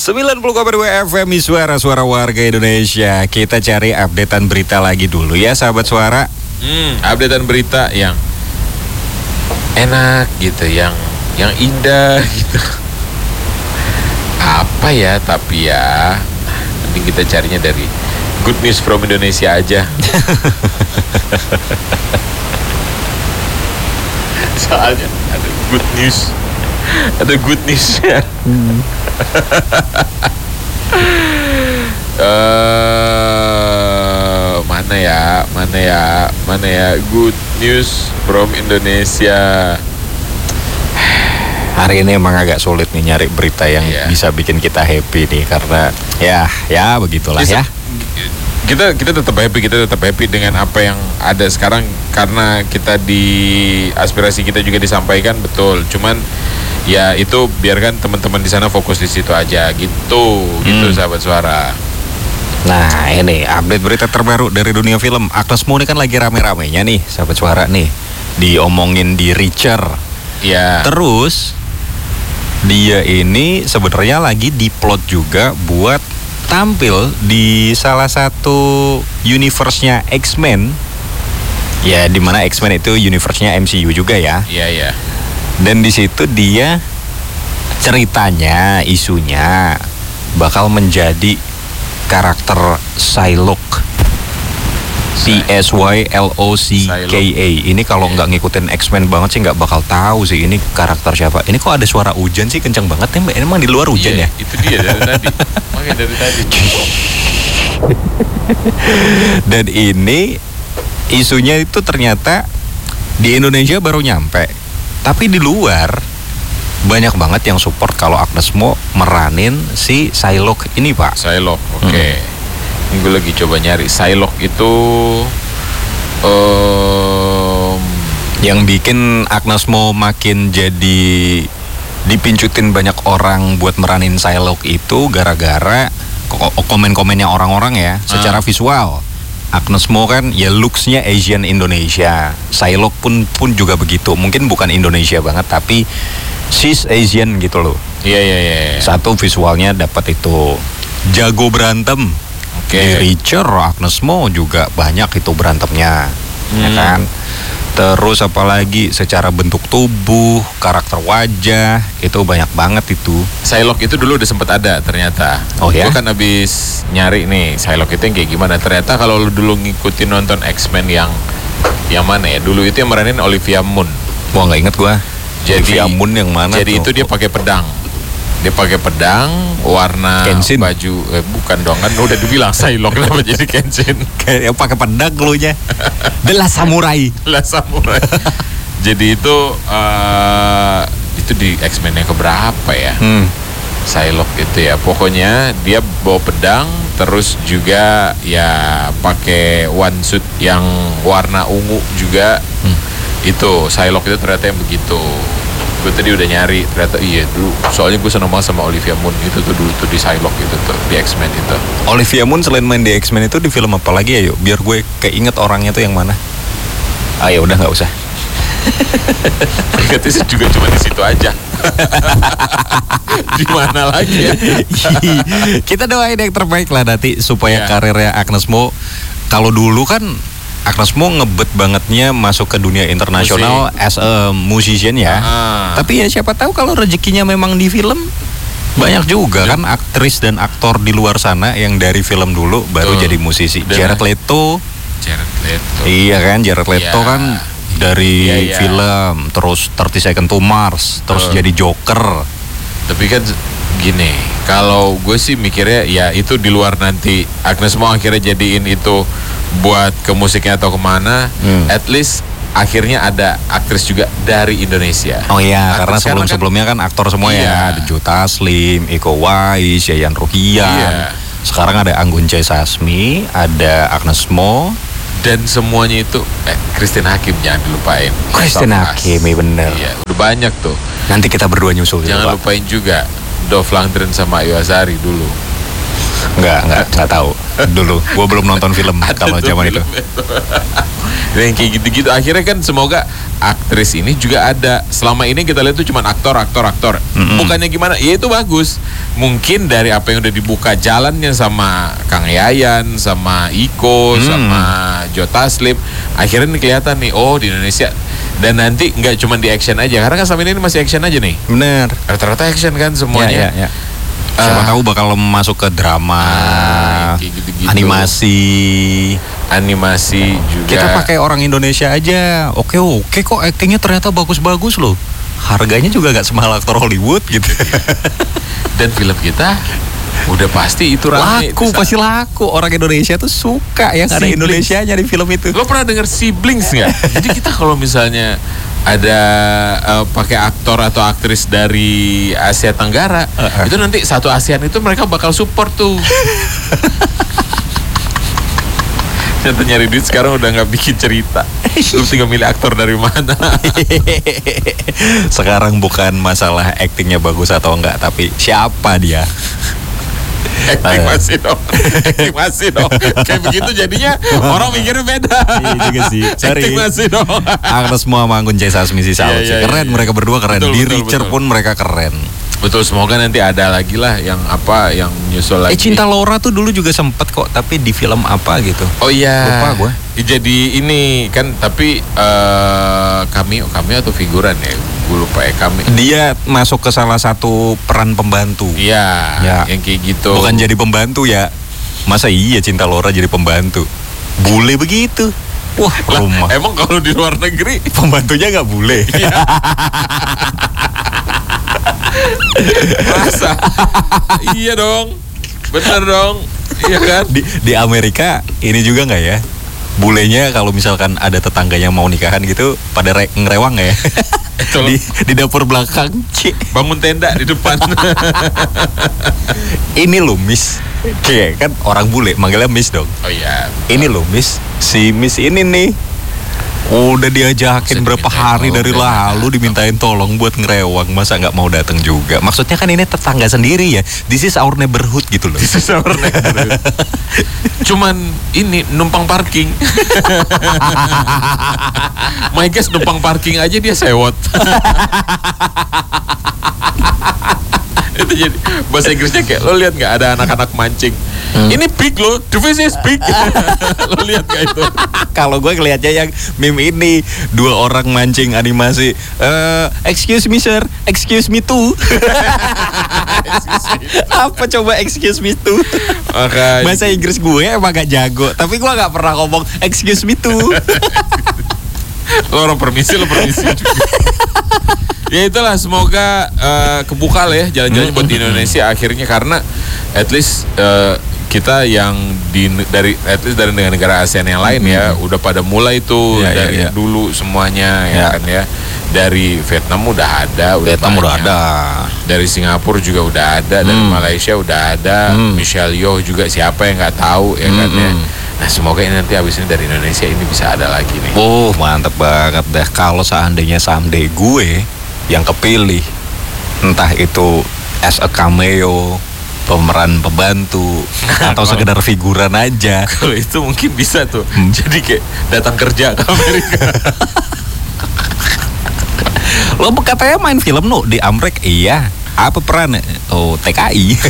90,2 FM Suara warga Indonesia. Kita cari updatean berita lagi dulu ya sahabat suara. Updatean berita yang enak gitu, yang indah gitu. Apa ya, tapi ya nanti kita carinya dari Good News from Indonesia aja. Soalnya ada good news, ada good news ya. Mana ya good news from Indonesia. Hari ini emang agak sulit nih nyari berita yang bisa bikin kita happy nih, karena ya begitulah ya. Kita tetap happy dengan apa yang ada sekarang, karena kita aspirasi kita juga disampaikan betul. Cuman ya itu biarkan teman-teman di sana fokus di situ aja gitu sahabat suara. Nah ini update berita terbaru dari dunia film. Agnes Mo ini kan lagi rame-ramenya nih sahabat suara nih, diomongin di Reacher. Iya. Terus dia ini sebenarnya lagi diplot juga buat tampil di salah satu universe-nya X-Men. Ya, dimana X-Men itu universe-nya MCU juga ya. Iya. Dan di situ dia ceritanya, isunya bakal menjadi karakter Psylocke. Psylocka. Ini kalau nggak ngikutin X-Men banget sih nggak bakal tahu sih ini karakter siapa. Ini kok ada suara hujan sih, kenceng banget ya Mbak. Emang di luar hujan ya? Itu dia dari tadi. Makanya dari tadi. Dan ini isunya itu ternyata di Indonesia baru nyampe. Tapi di luar banyak banget yang support kalau Agnes Mo meranin si Psylocke ini, Pak. Psylocke, oke. Ini gue lagi coba nyari. Psylocke itu yang bikin Agnes Mo makin jadi dipincutin banyak orang buat meranin Psylocke itu gara-gara komen-komennya orang-orang ya. Secara visual Agnes Mo kan ya looks-nya Asian Indonesia. Psylocke pun juga begitu. Mungkin bukan Indonesia banget tapi she's Asian gitu loh. Iya. Satu visualnya dapat itu. Jago berantem. Di Reacher, Agnes Mo juga banyak itu berantemnya, ya kan? Terus apalagi secara bentuk tubuh, karakter wajah, itu banyak banget itu. Psylocke itu dulu udah sempet ada ternyata. Oh ya? Gue kan abis nyari nih Psylocke itu yang kayak gimana. Ternyata kalau lu dulu ngikutin nonton X-Men yang mana ya? Dulu itu yang meranin Olivia Munn. Wah nggak inget gue. Olivia Munn yang mana? Jadi tuh? Itu dia pakai pedang. Dia pakai pedang warna Kenshin. Baju bukan dong, kan udah dibilang Psylocke kenapa jadi Kenshin. Kayak pakai pedang dulunya. The Last Samurai. Jadi itu di X-Men yang keberapa ya? Psylocke itu ya. Pokoknya dia bawa pedang, terus juga ya pakai one suit yang warna ungu juga. Itu Psylocke itu ternyata yang begitu. Gue tadi udah nyari, ternyata iya dulu. Soalnya gue seneng banget sama Olivia Munn itu tuh dulu tuh di Psylocke itu tuh, di X-Men itu. Olivia Munn selain main di X-Men itu di film apa lagi ya yuk? Biar gue keinget orangnya tuh yang mana. Ya udah nggak usah. Ingatnya juga cuma di situ aja. Di mana lagi ya? Kita doain yang terbaik lah nanti supaya karirnya Agnes Mo. Kalau dulu kan Agnes Mo ngebet bangetnya masuk ke dunia internasional as a musician ya. Tapi ya siapa tahu kalau rezekinya memang di film. Banyak juga kan aktris dan aktor di luar sana yang dari film dulu baru jadi musisi. Jared Leto. Iya kan, Jared Leto kan dari film, terus 30 Seconds to Mars, terus jadi Joker. Tapi kan gini, kalau gue sih mikirnya ya itu di luar nanti Agnes Mo akhirnya jadiin itu buat ke musiknya atau kemana, at least akhirnya ada aktris juga dari Indonesia. Oh iya, karena sebelumnya kan aktor semua ya, ada Joe Taslim, Iko Uwais, Yayan Ruhian. Sekarang ada Anggun C. Sasmi, ada Agnes Mo, dan semuanya itu Christine Hakim jangan dilupain. Christine Hakim, bener. Iya, udah banyak tuh. Nanti kita berdua nyusul. Jangan lupain juga Dov Langdren sama Ayu Azari dulu. Nggak tahu. Dulu gue belum nonton film kalau zaman itu. Yang kayak gitu-gitu akhirnya kan semoga aktris ini juga ada. Selama ini kita lihat tuh cuma aktor. Bukannya gimana? Ya itu bagus. Mungkin dari apa yang udah dibuka jalannya sama Kang Yayan, sama Iko, sama Joe Taslim, akhirnya nih kelihatan nih, oh di Indonesia. Dan nanti nggak cuma di action aja, karena kan selama ini masih action aja nih. Bener. Rata-rata action kan semuanya. Ya. Siapa tahu bakal masuk ke drama, gitu-gitu. Animasi juga. Kita pakai orang Indonesia aja. Oke kok aktingnya ternyata bagus-bagus loh. Harganya juga gak semahal aktor Hollywood gitu. Dan film kita udah pasti itu rame. Pasti laku. Orang Indonesia tuh suka yang ada Indonesianya di film itu. Lo pernah denger Siblings nggak? Jadi kita kalau misalnya ada pakai aktor atau aktris dari Asia Tenggara, itu nanti satu ASEAN itu mereka bakal support tuh. Ternyata nyari duit sekarang udah nggak bikin cerita. Lu tinggal milih aktor dari mana. Sekarang bukan masalah aktingnya bagus atau enggak, tapi siapa dia. Acting masih dong. Kayak begitu jadinya orang mikirnya beda. Iya juga sih. Acting masih dong. Agnes Mo sama Anggun C. Sasmi sih salut sih. Keren mereka berdua keren. Di Richard pun mereka keren. Betul, semoga nanti ada lagi lah yang nyusul lagi. Cinta Laura tuh dulu juga sempet kok, tapi di film apa gitu. Oh iya. Lupa gue. Jadi ini kan tapi cameo atau figuran ya? Gue lupa ya cameo. Dia masuk ke salah satu peran pembantu. Iya. Yang kayak gitu. Bukan jadi pembantu ya. Masa iya Cinta Laura jadi pembantu? Bule begitu. Wah, rumah. Emang kalau di luar negeri pembantunya nggak bule. Masa? Iya dong. Bener dong. Iya kan? Di Amerika ini juga nggak ya? Bulenya kalau misalkan ada tetangganya mau nikahan gitu pada ngerewang ya. di dapur belakang. Bangun tenda di depan. Ini loh Miss. Kayak kan orang bule manggilnya Miss dong. Oh iya. Ini loh Miss. Si Miss ini nih udah diajakin berapa hari dari lalu dimintain tolong buat ngerewang, masa nggak mau datang juga. Maksudnya kan ini tetangga sendiri ya. This is our neighborhood gitu loh. This is our neighborhood. Cuman ini numpang parking. My guys numpang parking aja dia sewot. Itu jadi bahasa Inggrisnya kayak lo lihat nggak ada anak-anak mancing. Ini big lo, the fish is big. Lo lihat nggak itu? Kalau gue ngelihatnya yang meme ini, dua orang mancing animasi. Excuse me sir, excuse me too. Apa coba excuse me too? Bahasa Inggris gue emang gak jago, tapi gue gak pernah ngomong excuse me too. Lo orang permisi juga. Ya itulah, semoga kebuka lah ya jalan-jalannya buat di Indonesia akhirnya, karena at least kita yang dari negara ASEAN yang lain ya udah pada mulai tuh dari dulu semuanya ya kan ya. Dari Vietnam udah ada, dari Singapura juga udah ada, dari Malaysia udah ada, Michelle Yeoh juga siapa yang nggak tahu ya kan ya. Nah semoga ini nanti abis ini dari Indonesia ini bisa ada lagi nih. Oh mantep banget deh. Kalau seandainya someday gue yang kepilih, entah itu as a cameo, pemeran pembantu, atau sekedar figuran aja. Kalau itu mungkin bisa tuh. Jadi kayak datang kerja ke Amerika. Lo katanya main film no di Amrek, iya. Apa peran? Oh TKI.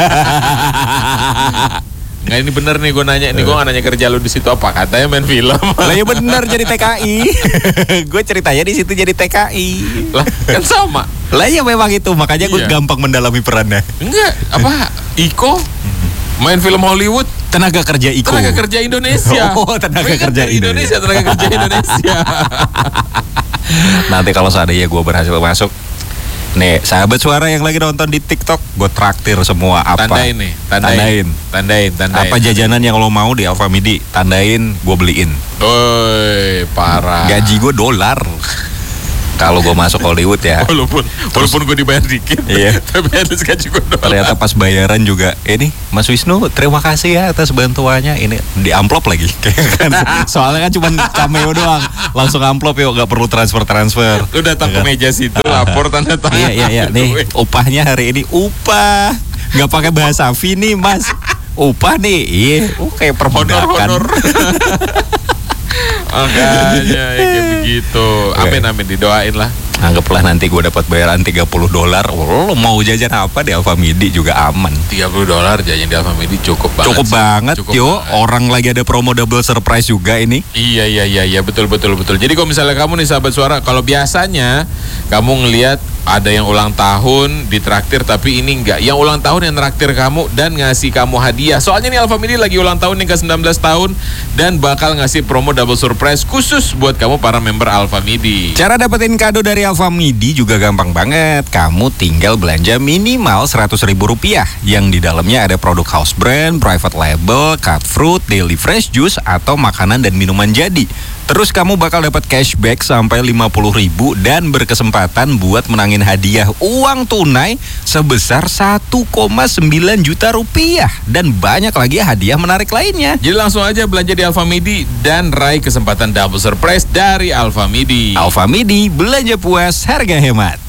Nggak, ini bener nih gue nanya, ini gue nggak nanya kerja lu di situ apa, katanya main film. Lah ya bener jadi TKI. Gue ceritanya di situ jadi TKI. Lah kan sama. Lah ya memang itu, makanya gue gampang mendalami perannya. Enggak, apa Iko main film Hollywood, tenaga kerja Iko. Tenaga kerja Indonesia. Oh, tenaga kerja Indonesia. Tenaga kerja Indonesia. Nanti kalau seandainya gue berhasil masuk, nih sahabat suara yang lagi nonton di TikTok, gue traktir semua apa. Tandain. Apa jajanan yang lo mau di Alfamidi, tandain, gue beliin. Oi, parah. Gaji gue $. Kalau gue masuk Hollywood ya. Walaupun gue dibayar dikit. Iya. Tapi harus gaji gue $. Ternyata pas bayaran juga, ini Mas Wisnu terima kasih ya atas bantuannya. Ini di amplop lagi. Soalnya kan cuma cameo doang. Langsung amplop yuk, gak perlu transfer. Lu datang ke meja situ, lapor tanda tangan. Iya. Nih upahnya hari ini upah. Gak pakai bahasa V nih Mas. upah nih. Iya, kayak perbudakan. Honor. Makanya kayak begitu. Amin didoain lah. Anggaplah nanti gue dapat bayaran $30. Lo mau jajan apa di Alfamidi juga aman. $30 jajan di Alfamidi cukup banget. Cukup banget, cukup yo. banget. Orang lagi ada promo double surprise juga ini. Iya, betul. Jadi kalau misalnya kamu nih sahabat suara, kalau biasanya kamu ngelihat ada yang ulang tahun ditraktir, tapi ini enggak. Yang ulang tahun yang traktir kamu dan ngasih kamu hadiah. Soalnya nih Alfamidi lagi ulang tahun yang ke-19 tahun dan bakal ngasih promo double surprise khusus buat kamu para member Alfamidi. Cara dapetin kado dari Alfamidi juga gampang banget. Kamu tinggal belanja minimal Rp100.000 yang di dalamnya ada produk house brand, private label, cut fruit, daily fresh juice atau makanan dan minuman jadi. Terus kamu bakal dapat cashback sampai Rp50.000 dan berkesempatan buat menangin hadiah uang tunai sebesar Rp1,9 juta dan banyak lagi hadiah menarik lainnya. Jadi langsung aja belanja di Alfamidi dan raih kesempatan double surprise dari Alfamidi. Alfamidi, belanja puas, harga hemat.